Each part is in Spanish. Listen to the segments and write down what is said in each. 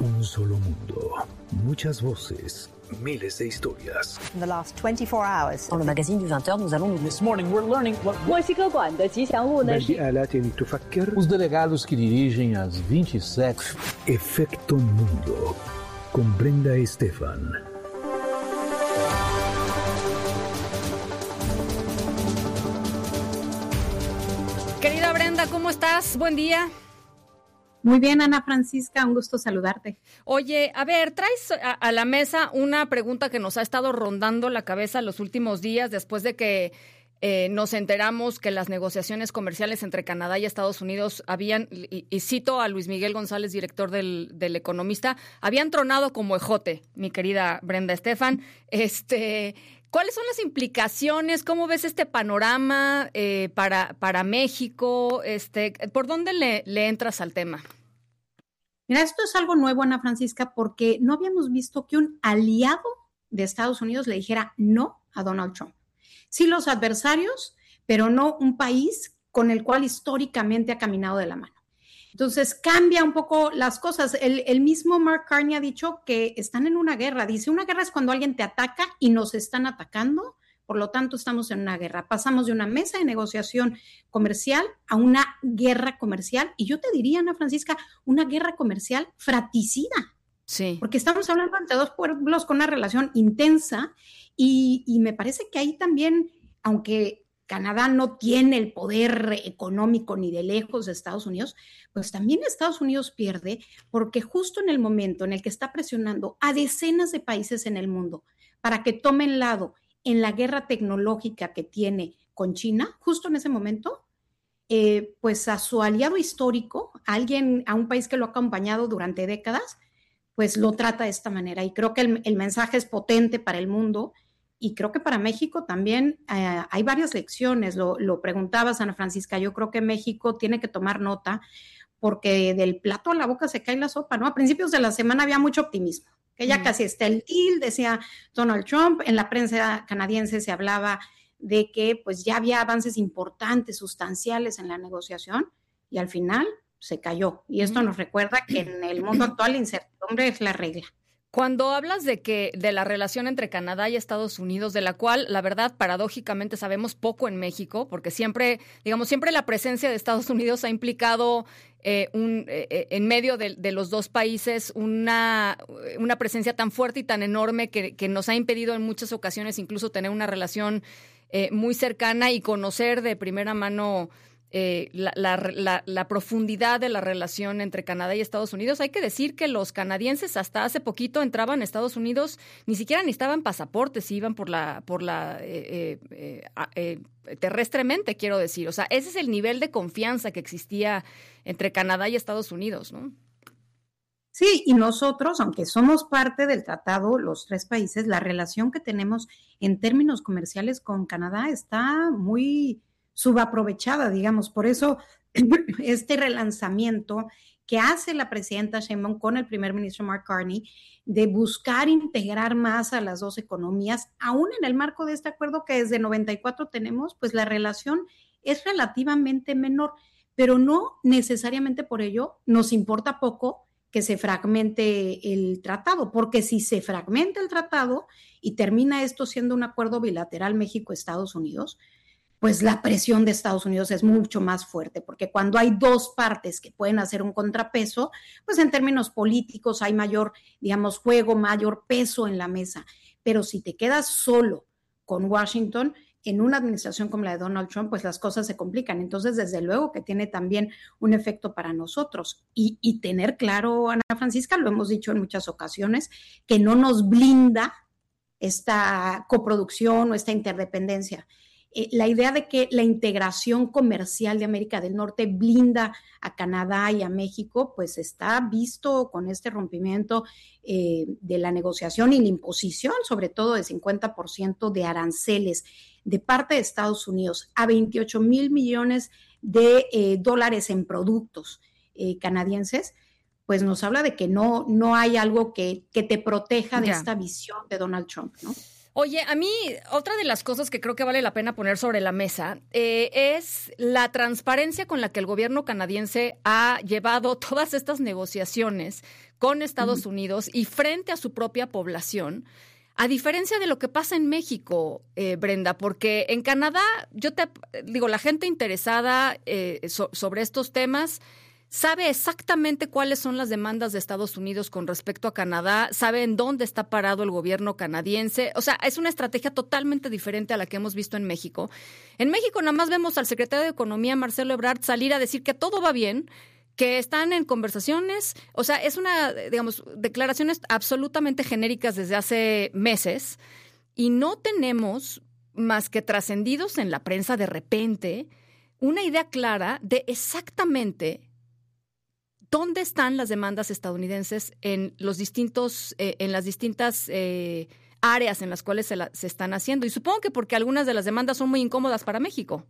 Un solo mundo, muchas voces, miles de historias. In the last 24 hours. Dans le magazine du 20h, nous allons... This morning we're learning what... 墨西哥馆的吉祥物呢是 Os delegados que dirigem as 27... Efecto Mundo, con Brenda Estefan. Querida Brenda, ¿cómo estás? Buen día. Muy bien, Ana Francisca, un gusto saludarte. Oye, a ver, traes a la mesa una pregunta que nos ha estado rondando la cabeza los últimos días después de que nos enteramos que las negociaciones comerciales entre Canadá y Estados Unidos habían, y cito a Luis Miguel González, director del Economista, habían tronado como ejote, mi querida Brenda Estefan. ¿Cuáles son las implicaciones? ¿Cómo ves este panorama para México? ¿Por dónde le entras al tema? Mira, esto es algo nuevo, Ana Francisca, porque no habíamos visto que un aliado de Estados Unidos le dijera no a Donald Trump. Sí los adversarios, pero no un país con el cual históricamente ha caminado de la mano. Entonces cambia un poco las cosas. El mismo Mark Carney ha dicho que están en una guerra. Dice, una guerra es cuando alguien te ataca y nos están atacando. Por lo tanto, estamos en una guerra. Pasamos de una mesa de negociación comercial a una guerra comercial. Y yo te diría, Ana Francisca, una guerra comercial fratricida. Sí. Porque estamos hablando entre dos pueblos con una relación intensa y me parece que ahí también, aunque Canadá no tiene el poder económico ni de lejos de Estados Unidos, pues también Estados Unidos pierde porque justo en el momento en el que está presionando a decenas de países en el mundo para que tomen lado en la guerra tecnológica que tiene con China, justo en ese momento, pues a su aliado histórico, a un país que lo ha acompañado durante décadas, pues lo trata de esta manera. Y creo que el mensaje es potente para el mundo. Y creo que para México también hay varias lecciones. Lo preguntabas, Ana Francisca. Yo creo que México tiene que tomar nota porque del plato a la boca se cae la sopa, ¿no? A principios de la semana había mucho optimismo, que ya casi está el deal, decía Donald Trump. En la prensa canadiense se hablaba de que pues ya había avances importantes, sustanciales en la negociación y al final se cayó. Y esto nos recuerda que en el mundo actual la incertidumbre es la regla. Cuando hablas de la relación entre Canadá y Estados Unidos, de la cual, la verdad, paradójicamente sabemos poco en México, porque siempre la presencia de Estados Unidos ha implicado en medio de los dos países una presencia tan fuerte y tan enorme que nos ha impedido en muchas ocasiones incluso tener una relación muy cercana y conocer de primera mano la profundidad de la relación entre Canadá y Estados Unidos. Hay que decir que los canadienses hasta hace poquito entraban a Estados Unidos, ni siquiera necesitaban pasaportes, iban por la terrestremente, quiero decir. O sea, ese es el nivel de confianza que existía entre Canadá y Estados Unidos, ¿no? Sí, y nosotros, aunque somos parte del tratado, los tres países, la relación que tenemos en términos comerciales con Canadá está muy subaprovechada, digamos. Por eso este relanzamiento que hace la presidenta Sheinbaum con el primer ministro Mark Carney de buscar integrar más a las dos economías, aún en el marco de este acuerdo que desde 94 tenemos, pues la relación es relativamente menor, pero no necesariamente por ello nos importa poco que se fragmente el tratado, porque si se fragmenta el tratado y termina esto siendo un acuerdo bilateral México-Estados Unidos, pues la presión de Estados Unidos es mucho más fuerte, porque cuando hay dos partes que pueden hacer un contrapeso, pues en términos políticos hay mayor, digamos, juego, mayor peso en la mesa. Pero si te quedas solo con Washington, en una administración como la de Donald Trump, pues las cosas se complican. Entonces, desde luego que tiene también un efecto para nosotros. Y tener claro, Ana Francisca, lo hemos dicho en muchas ocasiones, que no nos blinda esta coproducción o esta interdependencia. La idea de que la integración comercial de América del Norte blinda a Canadá y a México, pues está visto con este rompimiento de la negociación y la imposición, sobre todo de 50% de aranceles de parte de Estados Unidos a 28 mil millones de dólares en productos canadienses, pues nos habla de que no hay algo que te proteja de esta visión de Donald Trump, ¿no? Oye, a mí otra de las cosas que creo que vale la pena poner sobre la mesa es la transparencia con la que el gobierno canadiense ha llevado todas estas negociaciones con Estados Unidos y frente a su propia población, a diferencia de lo que pasa en México, Brenda, porque en Canadá, yo te digo, la gente interesada sobre estos temas sabe exactamente cuáles son las demandas de Estados Unidos con respecto a Canadá, sabe en dónde está parado el gobierno canadiense. O sea, es una estrategia totalmente diferente a la que hemos visto en México. En México nada más vemos al secretario de Economía, Marcelo Ebrard, salir a decir que todo va bien, que están en conversaciones. O sea, es una, digamos, declaraciones absolutamente genéricas desde hace meses y no tenemos más que trascendidos en la prensa de repente una idea clara de exactamente ¿dónde están las demandas estadounidenses en los distintos, en las distintas áreas en las cuales se están haciendo? Y supongo que porque algunas de las demandas son muy incómodas para México.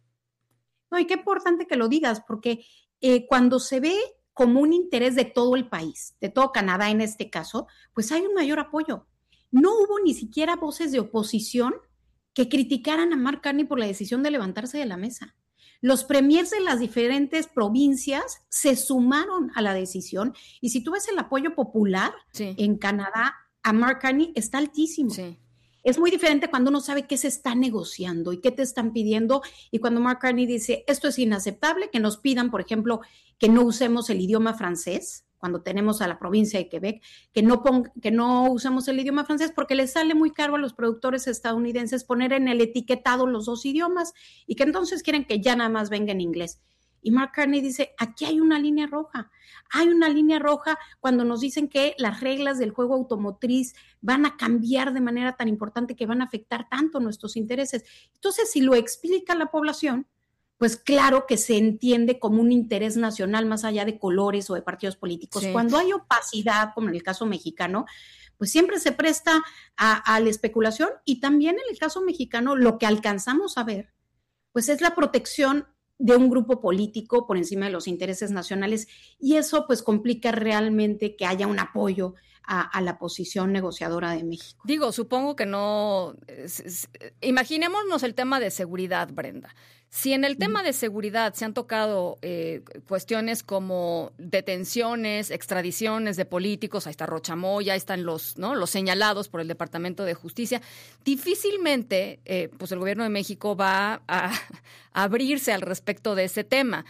No, y qué importante que lo digas, porque cuando se ve como un interés de todo el país, de todo Canadá en este caso, pues hay un mayor apoyo. No hubo ni siquiera voces de oposición que criticaran a Mark Carney por la decisión de levantarse de la mesa. Los premiers de las diferentes provincias se sumaron a la decisión y si tú ves el apoyo popular en Canadá a Mark Carney está altísimo. Sí. Es muy diferente cuando uno sabe qué se está negociando y qué te están pidiendo y cuando Mark Carney dice esto es inaceptable, que nos pidan, por ejemplo, que no usemos el idioma francés, cuando tenemos a la provincia de Quebec, que no usemos el idioma francés porque les sale muy caro a los productores estadounidenses poner en el etiquetado los dos idiomas y que entonces quieren que ya nada más venga en inglés. Y Mark Carney dice, aquí hay una línea roja. Hay una línea roja cuando nos dicen que las reglas del juego automotriz van a cambiar de manera tan importante que van a afectar tanto nuestros intereses. Entonces, si lo explica la población, pues claro que se entiende como un interés nacional más allá de colores o de partidos políticos. Sí. Cuando hay opacidad, como en el caso mexicano, pues siempre se presta a la especulación y también en el caso mexicano lo que alcanzamos a ver, pues es la protección de un grupo político por encima de los intereses nacionales y eso pues complica realmente que haya un apoyo a la posición negociadora de México. Digo, supongo que no... Imaginémonos el tema de seguridad, Brenda. Si en el tema de seguridad se han tocado cuestiones como detenciones, extradiciones de políticos, ahí está Rocha Moya, ahí están los señalados por el Departamento de Justicia, difícilmente pues el gobierno de México va a abrirse al respecto de ese tema.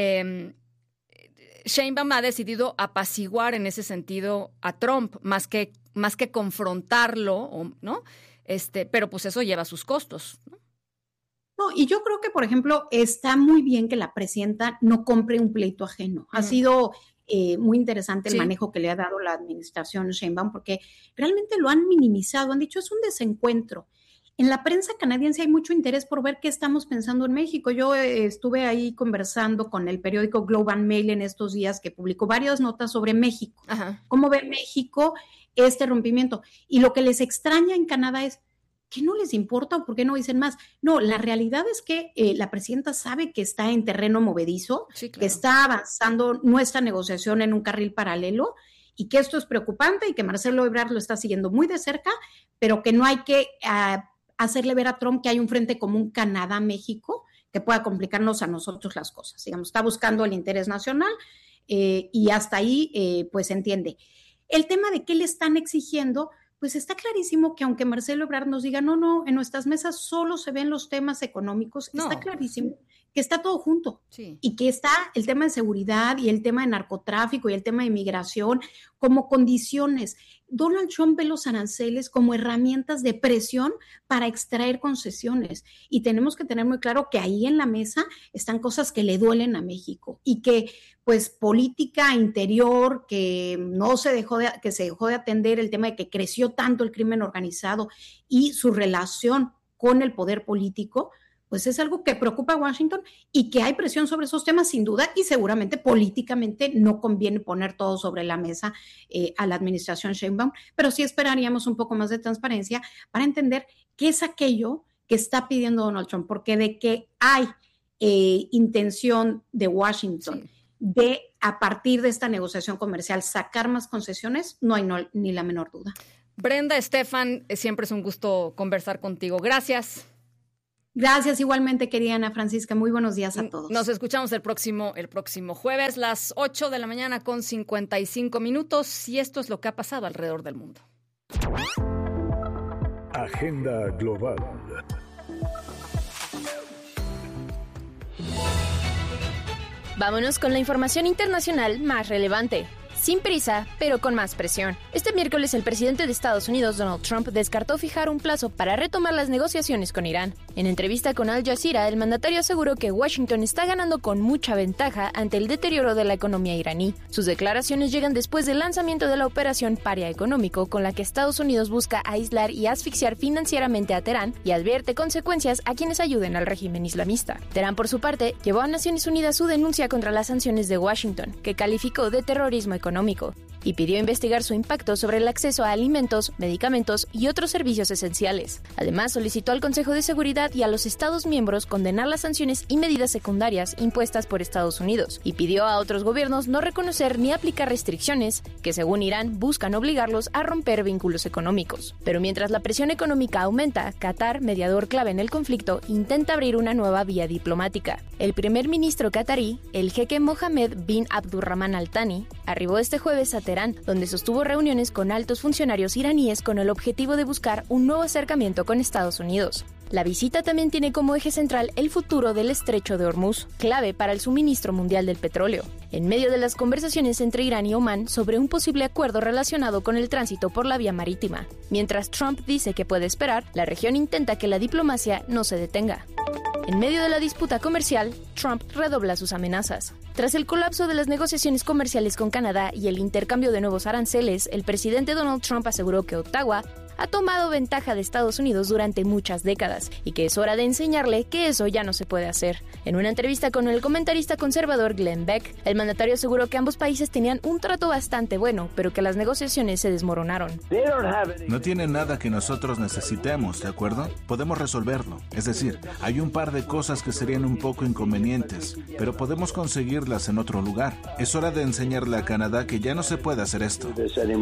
Sheinbaum ha decidido apaciguar en ese sentido a Trump más que confrontarlo, ¿no? Pero pues eso lleva sus costos, ¿no? No, y yo creo que, por ejemplo, está muy bien que la presidenta no compre un pleito ajeno. Ha sido muy interesante el manejo que le ha dado la administración Sheinbaum porque realmente lo han minimizado, han dicho es un desencuentro. En la prensa canadiense hay mucho interés por ver qué estamos pensando en México. Yo estuve ahí conversando con el periódico Globe and Mail en estos días que publicó varias notas sobre México. Ajá. Cómo ve México este rompimiento. Y lo que les extraña en Canadá es ¿qué no les importa o por qué no dicen más? No, la realidad es que la presidenta sabe que está en terreno movedizo, sí, claro, que está avanzando nuestra negociación en un carril paralelo y que esto es preocupante y que Marcelo Ebrard lo está siguiendo muy de cerca, pero que no hay que hacerle ver a Trump que hay un frente común Canadá-México que pueda complicarnos a nosotros las cosas. Digamos, está buscando el interés nacional y hasta ahí pues se entiende. El tema de qué le están exigiendo, pues está clarísimo que aunque Marcelo Ebrard nos diga, no, en nuestras mesas solo se ven los temas económicos, está clarísimo que está todo junto y que está el tema de seguridad y el tema de narcotráfico y el tema de inmigración como condiciones. Donald Trump ve los aranceles como herramientas de presión para extraer concesiones y tenemos que tener muy claro que ahí en la mesa están cosas que le duelen a México y que pues política interior que se dejó de atender el tema de que creció tanto el crimen organizado y su relación con el poder político, pues es algo que preocupa a Washington y que hay presión sobre esos temas sin duda y seguramente políticamente no conviene poner todo sobre la mesa a la administración Sheinbaum, pero sí esperaríamos un poco más de transparencia para entender qué es aquello que está pidiendo Donald Trump, porque de que hay intención de Washington de a partir de esta negociación comercial sacar más concesiones, no hay ni la menor duda. Brenda, Estefan, siempre es un gusto conversar contigo. Gracias. Gracias igualmente, querida Ana Francisca. Muy buenos días a todos. Nos escuchamos el próximo jueves, las 8 de la mañana con 55 minutos. Y esto es lo que ha pasado alrededor del mundo. Agenda Global. Vámonos con la información internacional más relevante. Sin prisa, pero con más presión. Este miércoles el presidente de Estados Unidos, Donald Trump, descartó fijar un plazo para retomar las negociaciones con Irán. En entrevista con Al Jazeera, el mandatario aseguró que Washington está ganando con mucha ventaja ante el deterioro de la economía iraní. Sus declaraciones llegan después del lanzamiento de la operación Paria Económico, con la que Estados Unidos busca aislar y asfixiar financieramente a Teherán y advierte consecuencias a quienes ayuden al régimen islamista. Teherán, por su parte, llevó a Naciones Unidas su denuncia contra las sanciones de Washington, que calificó de terrorismo económico, y pidió investigar su impacto sobre el acceso a alimentos, medicamentos y otros servicios esenciales. Además, solicitó al Consejo de Seguridad y a los Estados miembros condenar las sanciones y medidas secundarias impuestas por Estados Unidos, y pidió a otros gobiernos no reconocer ni aplicar restricciones que, según Irán, buscan obligarlos a romper vínculos económicos. Pero mientras la presión económica aumenta, Qatar, mediador clave en el conflicto, intenta abrir una nueva vía diplomática. El primer ministro qatarí, el jeque Mohammed bin Abdurrahman Al Thani, arribó este jueves a Teherán, donde sostuvo reuniones con altos funcionarios iraníes con el objetivo de buscar un nuevo acercamiento con Estados Unidos. La visita también tiene como eje central el futuro del estrecho de Hormuz, clave para el suministro mundial del petróleo. En medio de las conversaciones entre Irán y Omán sobre un posible acuerdo relacionado con el tránsito por la vía marítima. Mientras Trump dice que puede esperar, la región intenta que la diplomacia no se detenga. En medio de la disputa comercial, Trump redobla sus amenazas. Tras el colapso de las negociaciones comerciales con Canadá y el intercambio de nuevos aranceles, el presidente Donald Trump aseguró que Ottawa ha tomado ventaja de Estados Unidos durante muchas décadas y que es hora de enseñarle que eso ya no se puede hacer. En una entrevista con el comentarista conservador Glenn Beck, el mandatario aseguró que ambos países tenían un trato bastante bueno, pero que las negociaciones se desmoronaron. No tienen nada que nosotros necesitemos, ¿de acuerdo? Podemos resolverlo. Es decir, hay un par de cosas que serían un poco inconvenientes, pero podemos conseguirlas en otro lugar. Es hora de enseñarle a Canadá que ya no se puede hacer esto.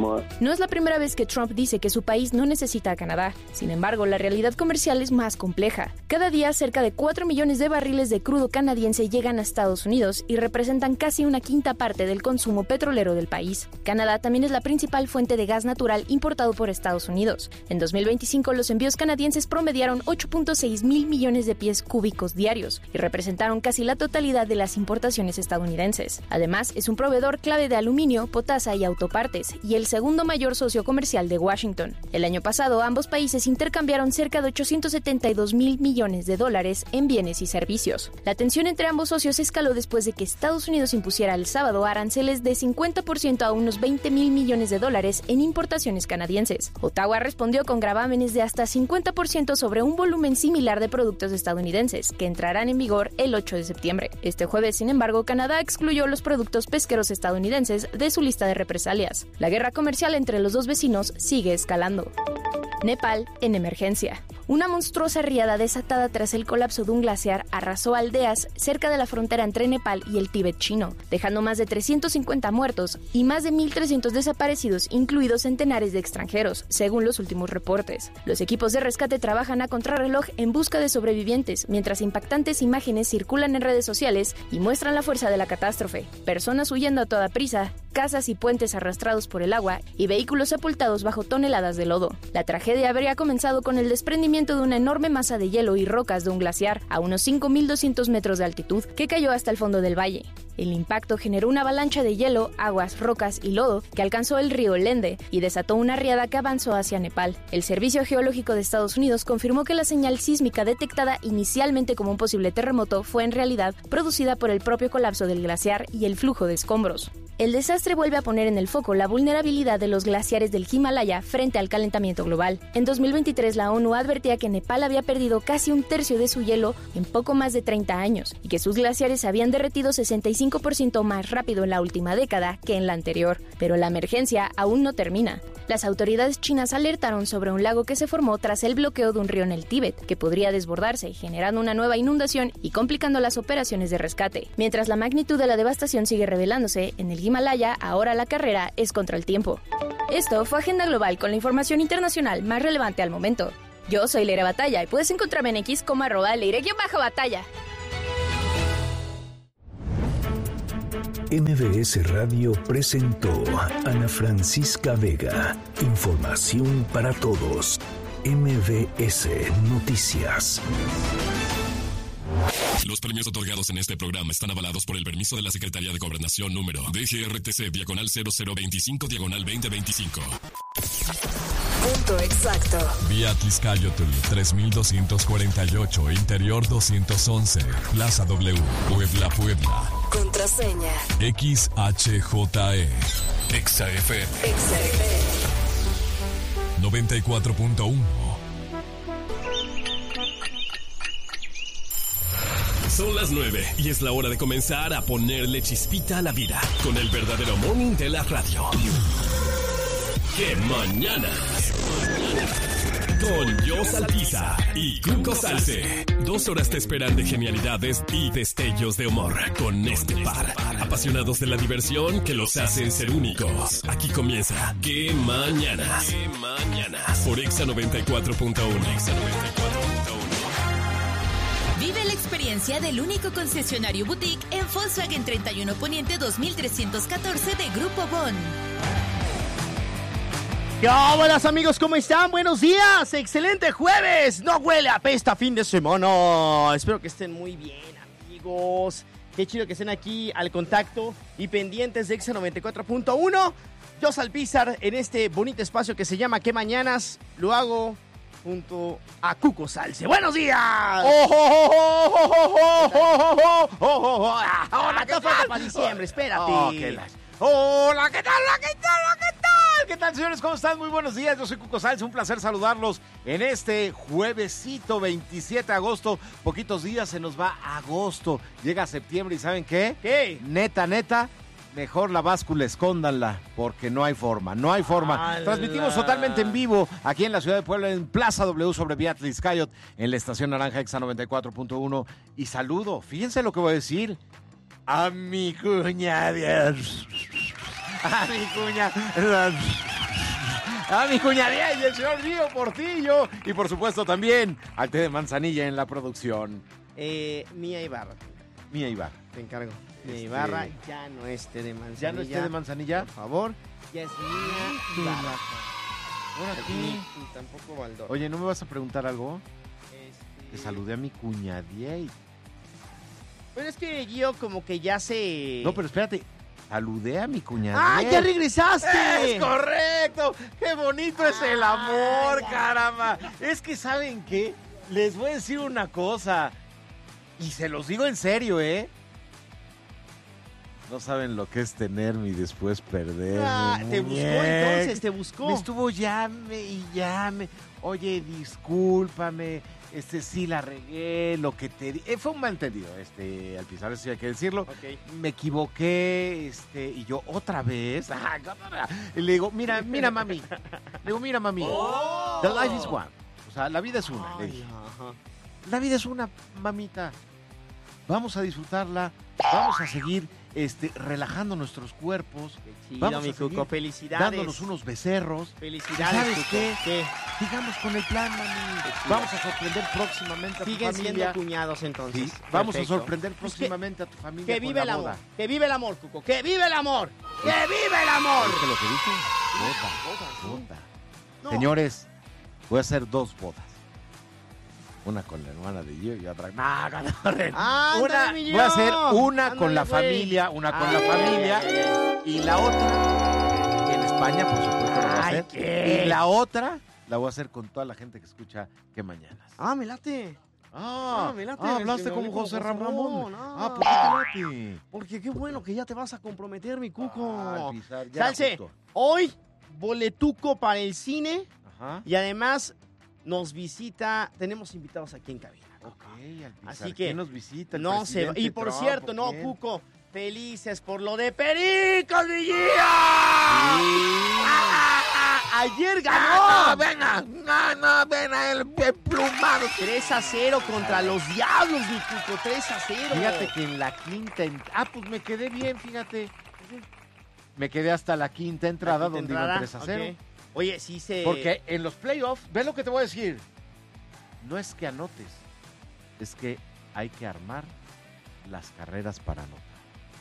No es la primera vez que Trump dice que su país no necesita a Canadá. Sin embargo, la realidad comercial es más compleja. Cada día, cerca de 4 millones de barriles de crudo canadiense llegan a Estados Unidos y representan casi una quinta parte del consumo petrolero del país. Canadá también es la principal fuente de gas natural importado por Estados Unidos. En 2025, los envíos canadienses promediaron 8.6 mil millones de pies cúbicos diarios y representaron casi la totalidad de las importaciones estadounidenses. Además, es un proveedor clave de aluminio, potasa y autopartes, y el segundo mayor socio comercial de Washington. El año pasado, ambos países intercambiaron cerca de 872 mil millones de dólares en bienes y servicios. La tensión entre ambos socios escaló después de que Estados Unidos impusiera el sábado aranceles de 50% a unos 20 mil millones de dólares en importaciones canadienses. Ottawa respondió con gravámenes de hasta 50% sobre un volumen similar de productos estadounidenses, que entrarán en vigor el 8 de septiembre. Este jueves, sin embargo, Canadá excluyó los productos pesqueros estadounidenses de su lista de represalias. La guerra comercial entre los dos vecinos sigue escalando. Nepal en emergencia. Una monstruosa riada desatada tras el colapso de un glaciar arrasó aldeas cerca de la frontera entre Nepal y el Tíbet chino, dejando más de 350 muertos y más de 1.300 desaparecidos, incluidos centenares de extranjeros, según los últimos reportes. Los equipos de rescate trabajan a contrarreloj en busca de sobrevivientes, mientras impactantes imágenes circulan en redes sociales y muestran la fuerza de la catástrofe. Personas huyendo a toda prisa, casas y puentes arrastrados por el agua y vehículos sepultados bajo toneladas de lodo. La tragedia habría comenzado con el desprendimiento de una enorme masa de hielo y rocas de un glaciar a unos 5.200 metros de altitud que cayó hasta el fondo del valle. El impacto generó una avalancha de hielo, aguas, rocas y lodo que alcanzó el río Lende y desató una riada que avanzó hacia Nepal. El Servicio Geológico de Estados Unidos confirmó que la señal sísmica detectada inicialmente como un posible terremoto fue en realidad producida por el propio colapso del glaciar y el flujo de escombros. El desastre vuelve a poner en el foco la vulnerabilidad de los glaciares del Himalaya frente al calentamiento global. En 2023, la ONU advertía que Nepal había perdido casi un tercio de su hielo en poco más de 30 años y que sus glaciares habían derretido 65% más rápido en la última década que en la anterior. Pero la emergencia aún no termina. Las autoridades chinas alertaron sobre un lago que se formó tras el bloqueo de un río en el Tíbet, que podría desbordarse, generando una nueva inundación y complicando las operaciones de rescate. Mientras la magnitud de la devastación sigue revelándose, en el Himalaya ahora la carrera es contra el tiempo. Esto fue Agenda Global con la información internacional más relevante al momento. Yo soy Leire Batalla y puedes encontrarme en X como @Leire_Batalla. MBS Radio presentó a Ana Francisca Vega. Información para todos. MBS Noticias. Los premios otorgados en este programa están avalados por el permiso de la Secretaría de Gobernación número DGRTC/0025/2025. Punto exacto. Vía Tliscayotl 3248, Interior 211, Plaza W, Puebla. Contraseña. XHJE. XFM. 94.1. Son las 9 y es la hora de comenzar a ponerle chispita a la vida con el verdadero morning de la radio. ¡Qué mañana! Con Jos Alpiza y Cuco Salce. 2 horas te esperan de genialidades y destellos de humor con este par. Apasionados de la diversión que los hacen ser únicos. Aquí comienza ¡Qué mañanas! Por Exa 94.1. Vive la experiencia del único concesionario boutique en Volkswagen 31 Poniente 2314 de Grupo Bon. Hola amigos, ¿cómo están? Buenos días, excelente jueves. No huele a pesta fin de semana. Espero que estén muy bien, amigos. Qué chido que estén aquí al contacto y pendientes de Exa 94.1. Yo Salpizar en este bonito espacio que se llama ¿Qué mañanas? Lo hago junto a Cuco Salce. ¡Buenos días! Hola, ¿qué tal? Para diciembre, espérate. Hola, ¿qué tal? ¿Qué tal, señores? ¿Cómo están? Muy buenos días. Yo soy Cuco Salce. Un placer saludarlos en este juevesito 27 de agosto. Poquitos días se nos va agosto. Llega septiembre y ¿saben qué? ¿Qué? Neta, mejor la báscula escóndanla porque no hay forma. Transmitimos totalmente en vivo aquí en la ciudad de Puebla, en Plaza W sobre Vía Tliscayotl, en la estación naranja Exa 94.1. Y saludo, fíjense lo que voy a decir, a mi cuña, a mi cuñadía y el señor Río Portillo. Y por supuesto también al té de manzanilla en la producción. Mía Ibarra. Te encargo. Mía Ibarra, ya no es té de manzanilla. ¿Ya no es té de manzanilla? Por favor, ya es Mía Ibarra. Ahora aquí. Tampoco Baldor. Oye, ¿no me vas a preguntar algo? Te saludé a mi cuñadía y... Pero es que yo como que ya se... No, pero espérate. Saludé a mi cuñada. ¡Ah, ya regresaste! ¡Es correcto! ¡Qué bonito es el amor, caramba! Es que, ¿saben qué? Les voy a decir una cosa. Y se los digo en serio, ¿eh? No saben lo que es tenerme y después perderme. ¿Te buscó entonces? ¿Te buscó? Me estuvo llame y llame. Oye, discúlpame. Sí la regué, lo que te di. Fue un malentendido, Alpizar, eso hay que decirlo. Okay. Me equivoqué, y yo otra vez. Y le digo, mira, mami. Oh. The life is one. O sea, la vida es una. Le dije. La vida es una, mamita. Vamos a disfrutarla. Vamos a seguir relajando nuestros cuerpos. Vamos a seguir felicidades. Dándonos unos becerros. Felicidades. ¿Sabes qué? ¿Qué? Sigamos con el plan, mami. Vamos a sorprender próximamente a tu familia. Siguen siendo cuñados entonces. Sí, vamos a sorprender próximamente a tu familia. Que vive el amor. Que vive el amor, Cuco. Que vive el amor. Que vive el amor. ¿Viste lo que dije? Boda. No. Señores, voy a hacer 2 bodas. Una con la hermana de Gio y otra. Voy a hacer una con la familia, y la otra en España, por supuesto, la voy a hacer. ¿Qué? Y la otra la voy a hacer con toda la gente que escucha ¿Qué mañanas? Me late. Me late. Hablaste como José Ramón. ¿Por qué te late? Porque qué bueno que ya te vas a comprometer, mi Cuco. Salce, hoy boletuco para el cine. Ajá. Y además nos visita, tenemos invitados aquí en cabina. Así que ¿quién nos visita? No se va. Y por Trump, cierto, no, ¿quién? Cuco, felices por lo de Perico Villía. ayer ganó. Venga, el plumado. 3-0 contra los Diablos, mi Cuco, 3-0. Fíjate que en la quinta... pues me quedé bien, fíjate. Me quedé hasta la quinta entrada donde iban 3-0. Okay. Oye, sí se... Porque en los playoffs, ve lo que te voy a decir. No es que anotes, es que hay que armar las carreras para anotar.